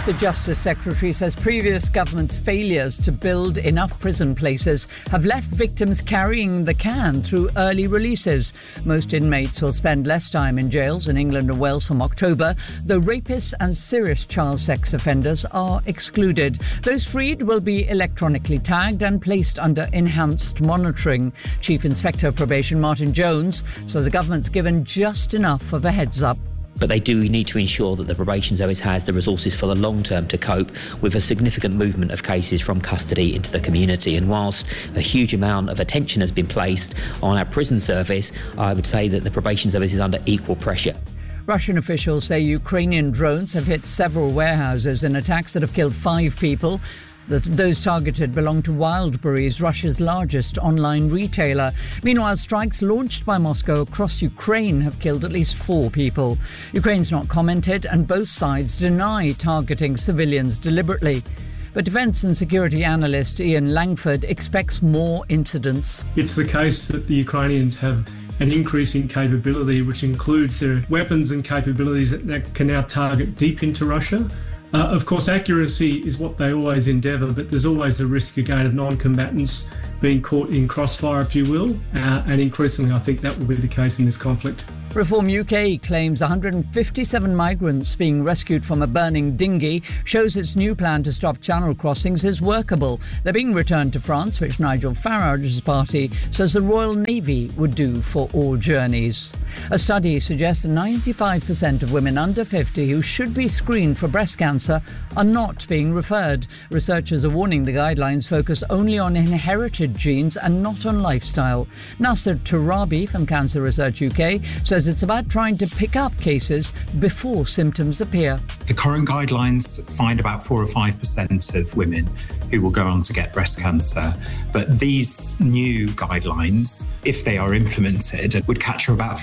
The Justice Secretary says previous government's failures to build enough prison places have left victims carrying the can through early releases. Most inmates will spend less time in jails in England and Wales from October, though rapists and serious child sex offenders are excluded. Those freed will be electronically tagged and placed under enhanced monitoring. Chief Inspector of Probation Martin Jones says the government's given just enough of a heads up. But they do need to ensure that the probation service has the resources for the long term to cope with a significant movement of cases from custody into the community. And whilst a huge amount of attention has been placed on our prison service, I would say that the probation service is under equal pressure. Russian officials say Ukrainian drones have hit several warehouses in attacks that have killed 5 people. Those targeted belong to Wildberries, Russia's largest online retailer. Meanwhile, strikes launched by Moscow across Ukraine have killed at least 4 people. Ukraine's not commented, and both sides deny targeting civilians deliberately. But defence and security analyst Ian Langford expects more incidents. It's the case that the Ukrainians have an increasing capability, which includes their weapons and capabilities that can now target deep into Russia. Of course, accuracy is what they always endeavour, but there's always the risk, again, of non-combatants being caught in crossfire, if you will, and increasingly I think that will be the case in this conflict. Reform UK claims 157 migrants being rescued from a burning dinghy shows its new plan to stop channel crossings is workable. They're being returned to France, which Nigel Farage's party says the Royal Navy would do for all journeys. A study suggests that 95% of women under 50 who should be screened for breast cancer are not being referred. Researchers are warning the guidelines focus only on inherited genes and not on lifestyle. Nasser Turabi from Cancer Research UK says it's about trying to pick up cases before symptoms appear. The current guidelines find about 4 or 5% of women who will go on to get breast cancer. But these new guidelines, if they are implemented, would capture about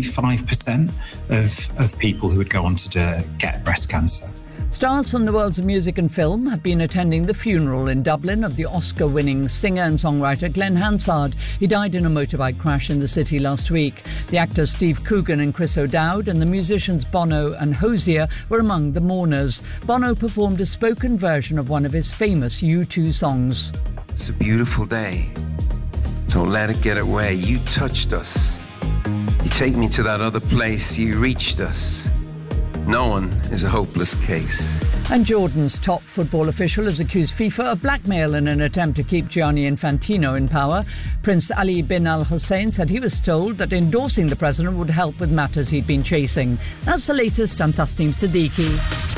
35% of people who would go on to get breast cancer. Stars from the worlds of music and film have been attending the funeral in Dublin of the Oscar-winning singer and songwriter Glenn Hansard. He died in a motorbike crash in the city last week. The actors Steve Coogan and Chris O'Dowd and the musicians Bono and Hozier were among the mourners. Bono performed a spoken version of one of his famous U2 songs. It's a beautiful day. Don't let it get away. You touched us. You take me to that other place. You reached us. No one is a hopeless case. And Jordan's top football official has accused FIFA of blackmail in an attempt to keep Gianni Infantino in power. Prince Ali bin Al Hussein said he was told that endorsing the president would help with matters he'd been chasing. That's the latest. I'm Tasneem Siddiqui.